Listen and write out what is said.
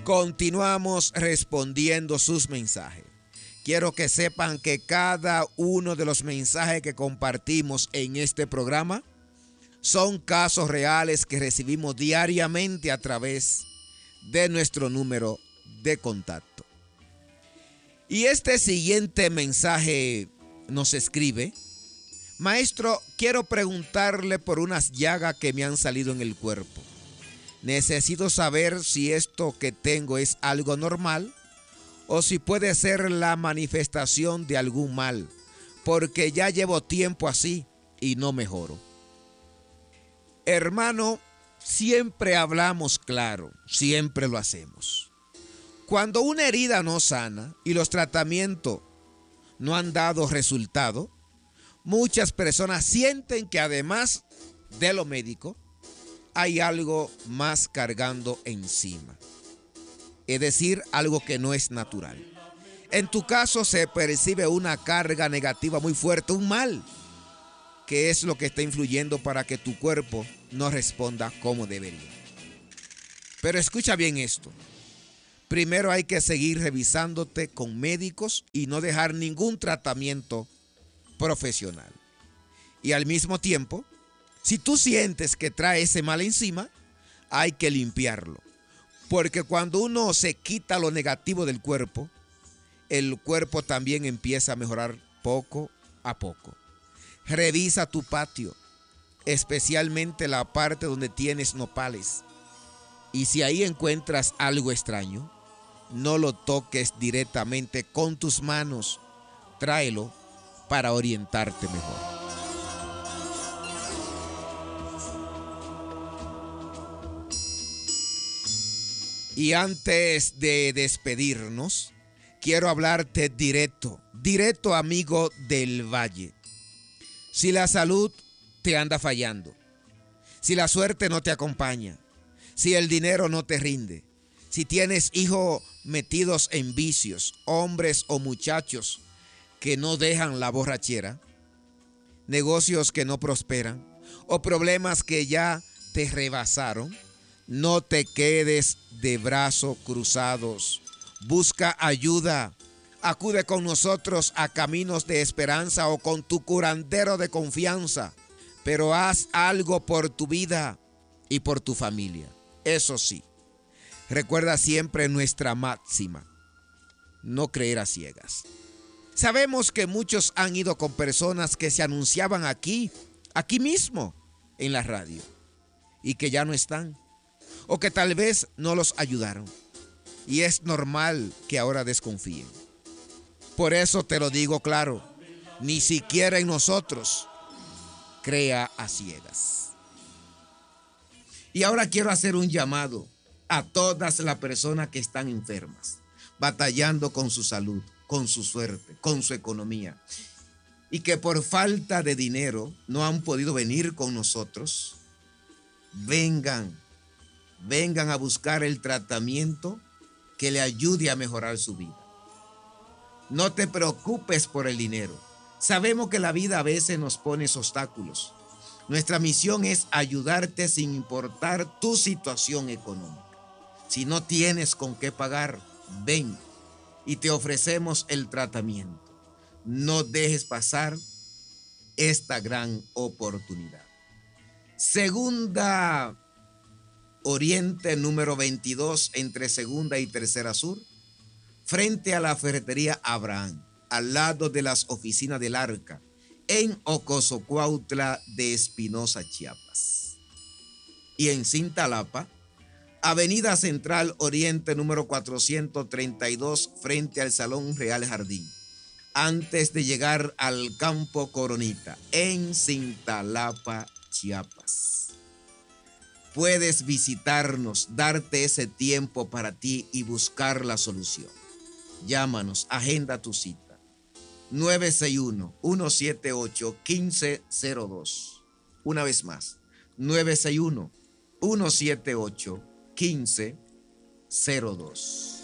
Continuamos respondiendo sus mensajes. Quiero que sepan que cada uno de los mensajes que compartimos en este programa son casos reales que recibimos diariamente a través de nuestro número de contacto. Y este siguiente mensaje nos escribe: maestro, quiero preguntarle por unas llagas que me han salido en el cuerpo. Necesito saber si esto que tengo es algo normal o si puede ser la manifestación de algún mal, porque ya llevo tiempo así y no mejoro. Hermano, siempre hablamos claro, siempre lo hacemos. Cuando una herida no sana y los tratamientos no han dado resultado, muchas personas sienten que además de lo médico, hay algo más cargando encima. Es decir, algo que no es natural. En tu caso se percibe una carga negativa muy fuerte, un mal, que es lo que está influyendo para que tu cuerpo no responda como debería. Pero escucha bien esto. Primero hay que seguir revisándote con médicos y no dejar ningún tratamiento profesional. Y al mismo tiempo, si tú sientes que trae ese mal encima, hay que limpiarlo. Porque cuando uno se quita lo negativo del cuerpo, el cuerpo también empieza a mejorar poco a poco. Revisa tu patio, especialmente la parte donde tienes nopales. Y si ahí encuentras algo extraño, no lo toques directamente con tus manos. Tráelo para orientarte mejor. Y antes de despedirnos, quiero hablarte directo amigo del Valle. Si la salud te anda fallando, si la suerte no te acompaña, si el dinero no te rinde, si tienes hijos metidos en vicios, hombres o muchachos que no dejan la borrachera, negocios que no prosperan o problemas que ya te rebasaron, no te quedes de brazos cruzados. Busca ayuda. Acude con nosotros a Caminos de Esperanza o con tu curandero de confianza. Pero haz algo por tu vida y por tu familia. Eso sí, recuerda siempre nuestra máxima: no creer a ciegas. Sabemos que muchos han ido con personas que se anunciaban aquí mismo, en la radio, y que ya no están, o que tal vez no los ayudaron. Y es normal que ahora desconfíen. Por eso te lo digo claro, ni siquiera en nosotros crea a ciegas. Y ahora quiero hacer un llamado a todas las personas que están enfermas, batallando con su salud, con su suerte, con su economía, y que por falta de dinero no han podido venir con nosotros. Vengan a buscar el tratamiento que le ayude a mejorar su vida. No te preocupes por el dinero. Sabemos que la vida a veces nos pone obstáculos. Nuestra misión es ayudarte sin importar tu situación económica. Si no tienes con qué pagar, ven y te ofrecemos el tratamiento. No dejes pasar esta gran oportunidad. Segunda Oriente número 22 entre Segunda y Tercera Sur, frente a la ferretería Abraham, al lado de las oficinas del Arca, en Ocosocuautla de Espinosa, Chiapas. Y en Cintalapa, Avenida Central Oriente número 432, frente al Salón Real Jardín, antes de llegar al Campo Coronita, en Cintalapa, Chiapas. Puedes visitarnos, darte ese tiempo para ti y buscar la solución. Llámanos, agenda tu cita. 961-178-1502. Una vez más, 961-178-1502.